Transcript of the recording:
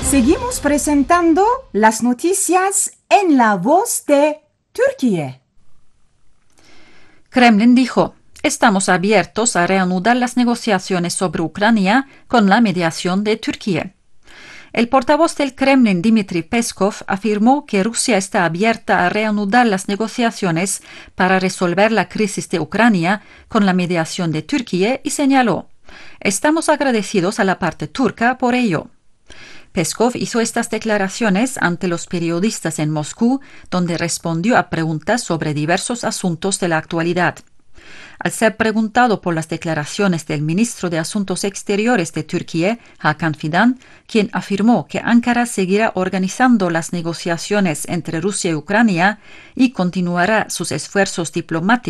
Seguimos presentando las noticias en la voz de Turquía. Kremlin dijo: estamos abiertos a reanudar las negociaciones sobre Ucrania con la mediación de Turquía. El portavoz del Kremlin, Dmitry Peskov, afirmó que Rusia está abierta a reanudar las negociaciones para resolver la crisis de Ucrania con la mediación de Turquía y señaló: estamos agradecidos a la parte turca por ello. Peskov hizo estas declaraciones ante los periodistas en Moscú, donde respondió a preguntas sobre diversos asuntos de la actualidad. Al ser preguntado por las declaraciones del ministro de Asuntos Exteriores de Turquía, Hakan Fidan, quien afirmó que Ankara seguirá organizando las negociaciones entre Rusia y Ucrania y continuará sus esfuerzos diplomáticos